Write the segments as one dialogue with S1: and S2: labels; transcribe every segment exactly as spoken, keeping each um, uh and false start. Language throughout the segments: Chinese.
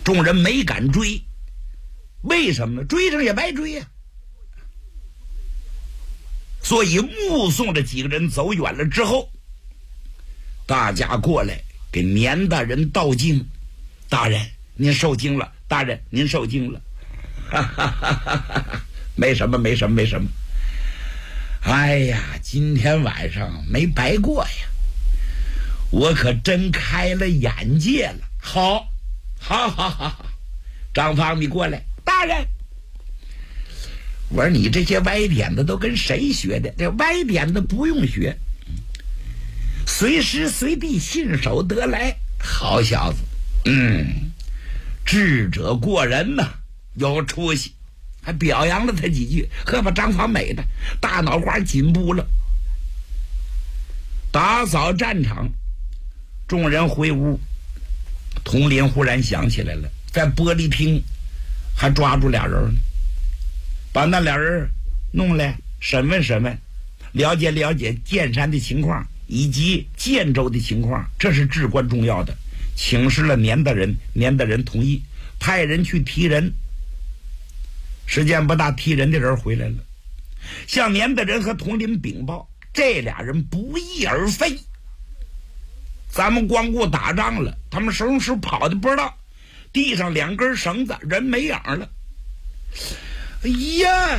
S1: 众人没敢追，为什么呢？追上也白追呀、啊。所以目送着几个人走远了之后，大家过来给年大人道敬，大人您受惊了，大人您受惊了，哈哈哈哈哈，没什么没什么没什么。哎呀，今天晚上没白过呀，我可真开了眼界了。好，好，好，好，好，张芳，你过来，大人。我说你这些歪点子都跟谁学的？这歪点子不用学，随时随地信手得来。好小子，嗯，智者过人呐、啊，有出息，还表扬了他几句，呵，把张芳美的大脑瓜进步了。打扫战场，众人回屋，佟林忽然想起来了，在玻璃厅还抓住俩人呢，把那俩人弄来审问审问，了解了解剑山的情况以及建州的情况，这是至关重要的。请示了年大人，年大人同意，派人去提人。时间不大，提人的人回来了，向年大人和佟林禀报，这俩人不翼而飞，咱们光顾打仗了，他们什么时候跑的不知道，地上两根绳子，人没影了。哎呀，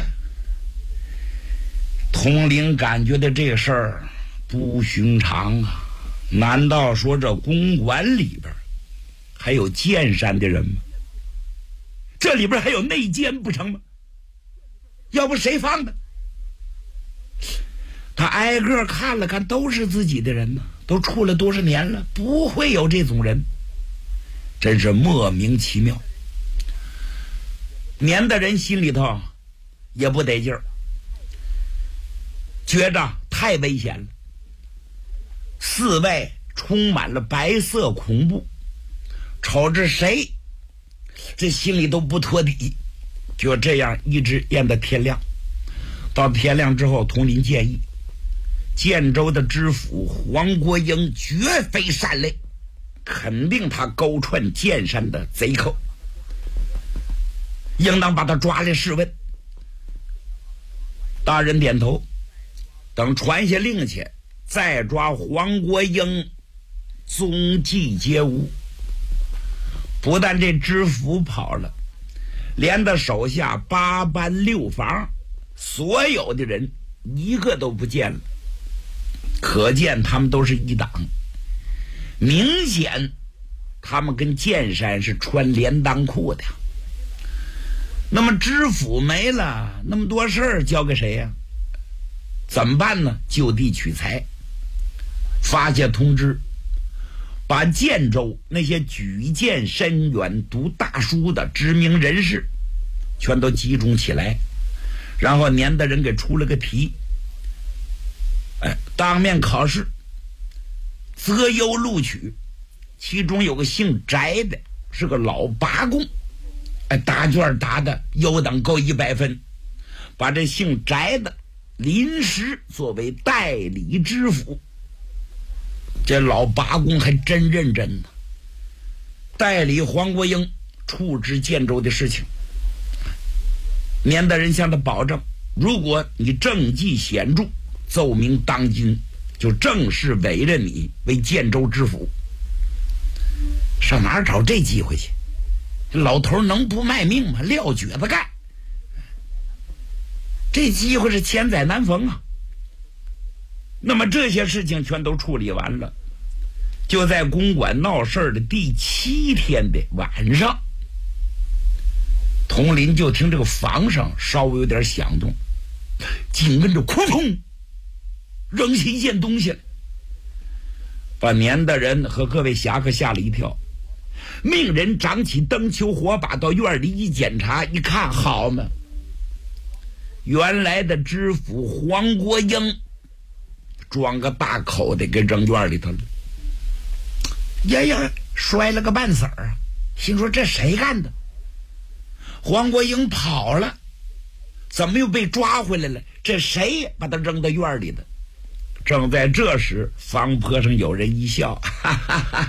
S1: 佟林感觉到这个事儿不寻常啊，难道说这公馆里边还有剑山的人吗？这里边还有内奸不成吗？要不谁放的？他挨个看了看，都是自己的人呢，都处了多少年了，不会有这种人，真是莫名其妙。年的人心里头也不得劲儿，觉着太危险了，四外充满了白色恐怖，瞅着谁这心里都不托底，就这样一直咽到天亮。到天亮之后，佟林建议建州的知府黄国英绝非善类，肯定他勾串剑山的贼寇，应当把他抓来试问。大人点头，等传下令去，再抓黄国英，踪迹皆无。不但这知府跑了，连他手下八班六房所有的人一个都不见了，可见他们都是一党，明显他们跟剑山是穿连裆裤的。那么知府没了，那么多事儿交给谁呀、啊？怎么办呢？就地取材，发下通知，把建州那些举荐深远、读大书的知名人士全都集中起来，然后年的人给出了个题，哎，当面考试，择优录取。其中有个姓翟的，是个老拔工，哎，答卷答的优等够一百分，把这姓翟的临时作为代理知府。这老拔工还真认真呢，代理黄国英处置建州的事情。年大人向他保证，如果你政绩显著，奏明当今，就正式委任你为建州知府。上哪儿找这机会去？这老头能不卖命吗？撂蹶子干。这机会是千载难逢啊。那么这些事情全都处理完了，就在公馆闹事儿的第七天的晚上，佟林就听这个房上稍微有点响动，紧跟着哐哐扔下一件东西来，把年大人和各位侠客吓了一跳，命人掌起灯球火把到院里一检查，一看，好嘛，原来的知府黄国英装个大口袋给扔院里头了。呀呀，摔了个半死儿啊！心说这谁干的？黄国英跑了，怎么又被抓回来了？这谁把他扔到院里的？正在这时，房坡上有人一笑，哈哈哈。